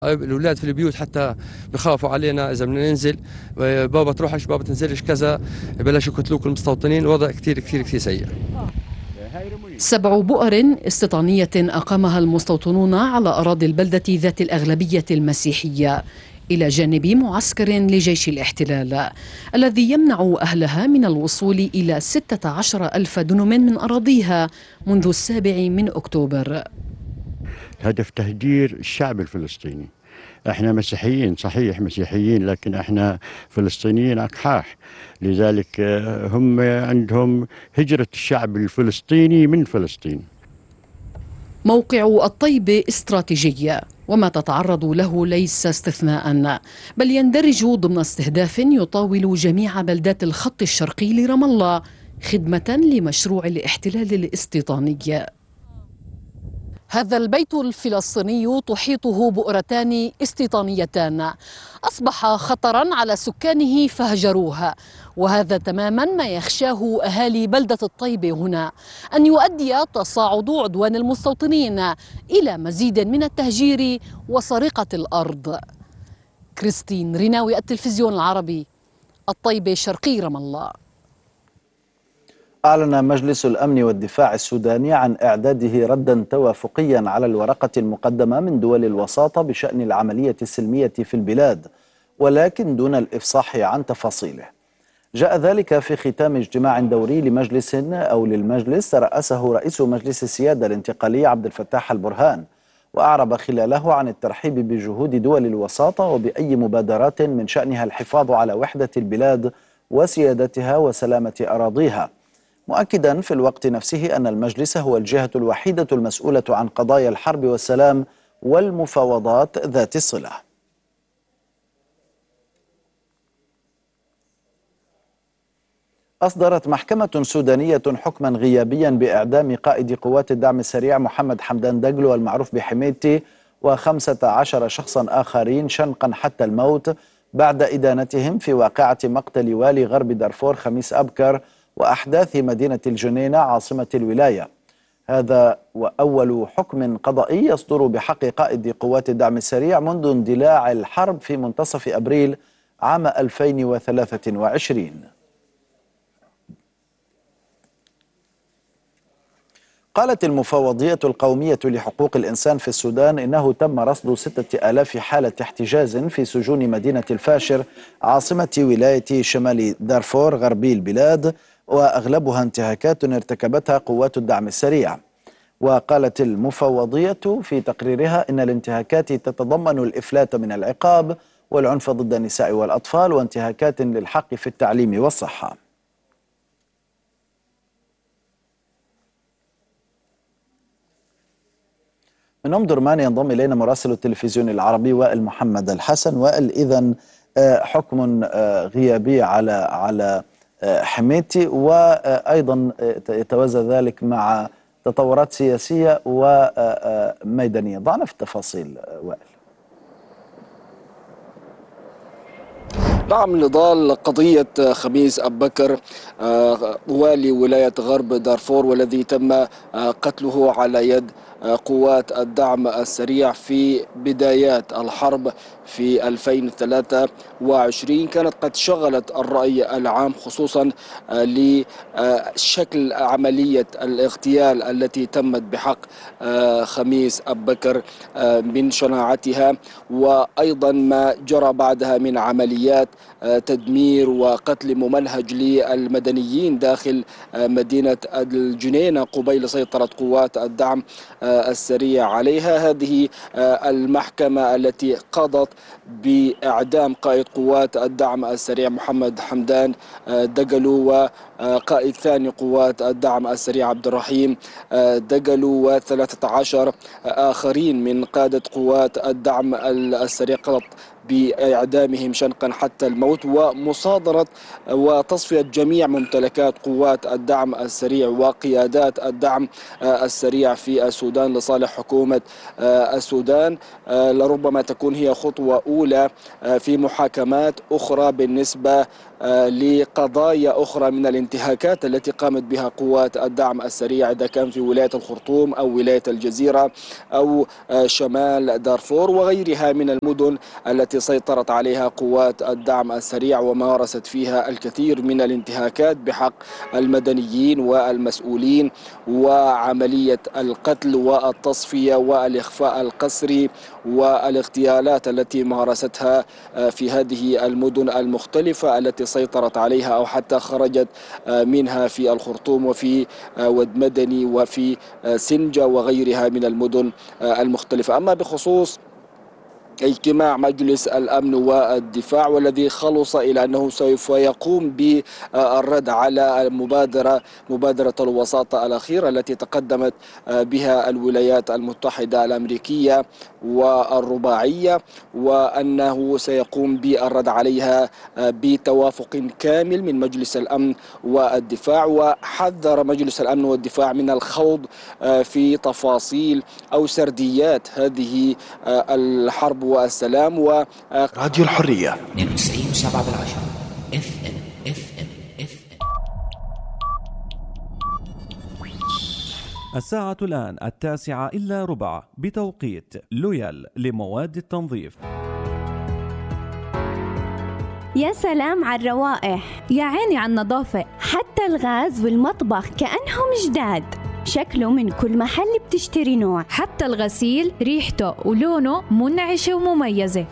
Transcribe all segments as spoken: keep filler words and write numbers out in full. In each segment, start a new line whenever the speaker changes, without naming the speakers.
الأولاد في البيوت حتى بخافوا علينا إذا بدنا ننزل، بابا تروحش بابا تنزلش كذا، بلشوا يقتلوك المستوطنين. الوضع كثير كثير كثير سيء.
سبع بؤر استيطانية أقامها المستوطنون على أراضي البلدة ذات الأغلبية المسيحية إلى جانب معسكر لجيش الاحتلال الذي يمنع أهلها من الوصول إلى ستة عشر ألف دنم من أراضيها منذ السابع من أكتوبر.
هدف تهجير الشعب الفلسطيني. احنا مسيحيين صحيح مسيحيين، لكن احنا فلسطينيين اقحاح، لذلك هم عندهم هجرة الشعب الفلسطيني من فلسطين.
موقع الطيبة استراتيجي، وما تتعرض له ليس استثناء، بل يندرج ضمن استهداف يطاول جميع بلدات الخط الشرقي لرام الله خدمة لمشروع الاحتلال الاستيطاني. هذا البيت الفلسطيني تحيطه بؤرتان استيطانيتان، أصبح خطرا على سكانه فهجروها، وهذا تماما ما يخشاه أهالي بلدة الطيبة هنا، أن يؤدي تصاعد عدوان المستوطنين إلى مزيد من التهجير وسرقة الأرض. كريستين ريناوي، التلفزيون العربي، الطيبة شرقي رام الله.
أعلن مجلس الأمن والدفاع السوداني عن إعداده ردا توافقيا على الورقة المقدمة من دول الوساطة بشأن العملية السلمية في البلاد، ولكن دون الإفصاح عن تفاصيله. جاء ذلك في ختام اجتماع دوري لمجلس أو للمجلس رأسه رئيس مجلس السيادة الانتقالي عبد الفتاح البرهان، وأعرب خلاله عن الترحيب بجهود دول الوساطة وبأي مبادرات من شأنها الحفاظ على وحدة البلاد وسيادتها وسلامة أراضيها، مؤكدا في الوقت نفسه أن المجلس هو الجهة الوحيدة المسؤولة عن قضايا الحرب والسلام والمفاوضات ذات الصلة. أصدرت محكمة سودانية حكما غيابيا بإعدام قائد قوات الدعم السريع محمد حمدان دقلو المعروف بحميتي وخمسة عشر شخصا آخرين شنقا حتى الموت بعد إدانتهم في واقعة مقتل والي غرب دارفور خميس أبكر وأحداث مدينة الجنينة عاصمة الولاية. هذا وأول حكم قضائي يصدر بحق قائد قوات الدعم السريع منذ اندلاع الحرب في منتصف أبريل عام ألفين وثلاثة وعشرين. قالت المفوضية القومية لحقوق الإنسان في السودان إنه تم رصد ستة آلاف حالة احتجاز في سجون مدينة الفاشر عاصمة ولاية شمال دارفور غربي البلاد، وأغلبها انتهاكات ارتكبتها قوات الدعم السريع. وقالت المفوضية في تقريرها إن الانتهاكات تتضمن الإفلات من العقاب والعنف ضد النساء والأطفال وانتهاكات للحق في التعليم والصحة. من أم درمان ينضم إلينا مراسل التلفزيون العربي وائل محمد الحسن. وائل، إذن حكم غيابي على على حميتي، وأيضا يتوازى ذلك مع تطورات سياسية وميدانية. ضعنا في التفاصيل وائل.
نعم، نضال قضية خميس أبكر والي ولاية غرب دارفور والذي تم قتله على يد قوات الدعم السريع في بدايات الحرب في ألفين وثلاثة وعشرين كانت قد شغلت الرأي العام، خصوصا لشكل عملية الاغتيال التي تمت بحق خميس أبكر من شناعتها، وأيضا ما جرى بعدها من عمليات تدمير وقتل ممنهج للمدنيين داخل مدينة الجنينة قبيل سيطرة قوات الدعم السريع عليها. هذه المحكمة التي قضت بإعدام قائد قوات الدعم السريع محمد حمدان دقلو وقائد ثاني قوات الدعم السريع عبد الرحيم دقلو وثلاثة عشر آخرين من قادة قوات الدعم السريع قضت بإعدامهم شنقا حتى الموت ومصادرة وتصفية جميع ممتلكات قوات الدعم السريع وقيادات الدعم السريع في السودان لصالح حكومة السودان. لربما تكون هي خطوة أولى في محاكمات أخرى بالنسبة لقضايا أخرى من الانتهاكات التي قامت بها قوات الدعم السريع، إذا كان في ولاية الخرطوم أو ولاية الجزيرة أو شمال دارفور وغيرها من المدن التي سيطرت عليها قوات الدعم السريع ومارست فيها الكثير من الانتهاكات بحق المدنيين والمسؤولين، وعملية القتل والتصفية والإخفاء القسري والاغتيالات التي مارستها في هذه المدن المختلفة التي سيطرت عليها أو حتى خرجت منها في الخرطوم وفي ود مدني وفي سنجة وغيرها من المدن المختلفة. أما بخصوص اجتماع مجلس الأمن والدفاع والذي خلص إلى أنه سوف يقوم بالرد على مبادرة مبادرة الوساطة الأخيرة التي تقدمت بها الولايات المتحدة الأمريكية والرباعية، وأنه سيقوم بالرد عليها بتوافق كامل من مجلس الأمن والدفاع. وحذر مجلس الأمن والدفاع من الخوض في تفاصيل أو سرديات هذه الحرب والسلام. و
راديو الحرية
اثنين وتسعين وسبعة بالعشرة اف ام اف ام اف ام.
الساعة الآن التاسعة إلا ربع بتوقيت لويال لمواد التنظيف.
يا سلام على الروائح، يا عيني على النظافة، حتى الغاز والمطبخ كأنهم جداد. شكله من كل محل بتشتري نوع،
حتى الغسيل ريحته ولونه منعشة ومميزة.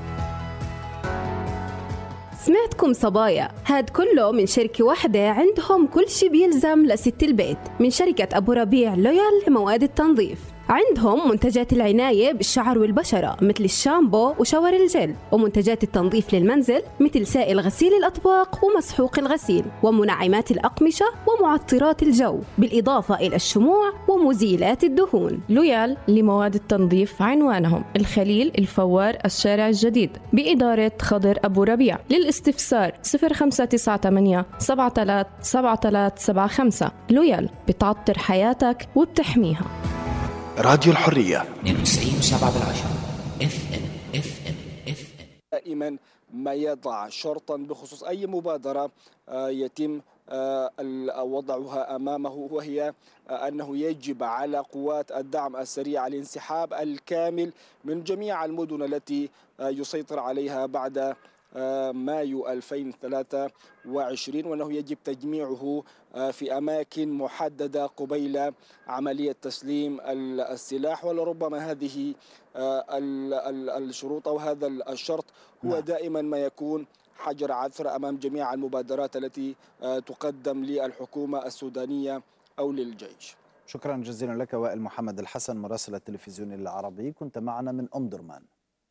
سمعتكم صبايا، هاد كله من شركة واحدة عندهم كل شي بيلزم لست البيت، من شركة أبو ربيع لويال لمواد التنظيف. عندهم منتجات العناية بالشعر والبشرة مثل الشامبو وشاور الجل، ومنتجات التنظيف للمنزل مثل سائل غسيل الأطباق ومسحوق الغسيل، ومنعمات الأقمشة ومعطرات الجو، بالإضافة إلى الشموع ومزيلات الدهون.
لويال لمواد التنظيف عنوانهم الخليل الفوار الشارع الجديد بإدارة خضر أبو ربيع. للاستفسار صفر خمسة تسعة ثمانية سبعة ثلاثة سبعة ثلاثة سبعة خمسة. لويال بتعطر حياتك وبتحميها.
راديو الحرية
اثنين وتسعين وسبعة بالعشرة اف ام اف ام اف ام.
دائما ما يضع شرطا بخصوص أي مبادرة يتم وضعها أمامه، وهي أنه يجب على قوات الدعم السريع الانسحاب الكامل من جميع المدن التي يسيطر عليها بعد مايو ألفين وثلاثة وعشرين، وأنه يجب تجميعه في أماكن محددة قبيل عملية تسليم السلاح. ولربما هذه الشروط أو هذا الشرط هو دائما ما يكون حجر عثرة أمام جميع المبادرات التي تقدم للحكومة السودانية أو للجيش.
شكرا جزيلا لك وائل محمد الحسن مراسل التلفزيون العربي، كنت معنا من أم درمان.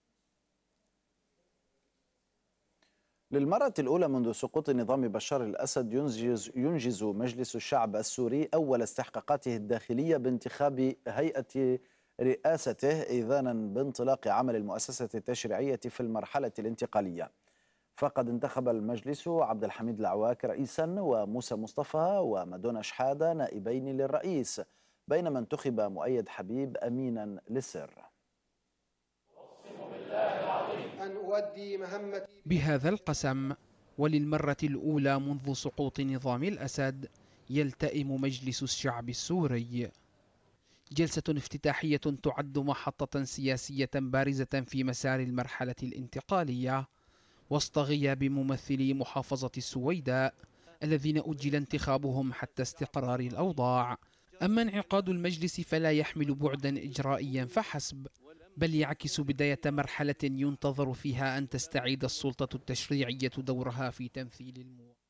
للمرة الأولى منذ سقوط نظام بشار الأسد ينجز, ينجز مجلس الشعب السوري أول استحقاقاته الداخلية بانتخاب هيئة رئاسته إذانا بانطلاق عمل المؤسسة التشريعية في المرحلة الانتقالية. فقد انتخب المجلس عبد الحميد العواك رئيسا وموسى مصطفى ومدونة شحادة نائبين للرئيس، بينما انتخب مؤيد حبيب أمينا للسر.
أن أؤدي مهمتي
بهذا القسم، وللمرة الأولى منذ سقوط نظام الأسد يلتئم مجلس الشعب السوري. جلسة افتتاحية تعد محطة سياسية بارزة في مسار المرحلة الانتقالية وسط غياب ممثلي محافظة السويداء الذين أجل انتخابهم حتى استقرار الأوضاع. أما انعقاد المجلس فلا يحمل بعدا إجرائيا فحسب، بل يعكس بداية مرحلة ينتظر فيها أن تستعيد السلطة التشريعية دورها في تمثيل المواطنين.